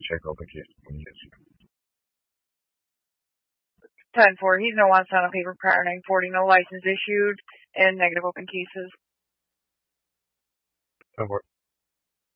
Check open case when you get 10-4. He's no one sign on paper prior 940. No license issued and negative open cases. 10-4.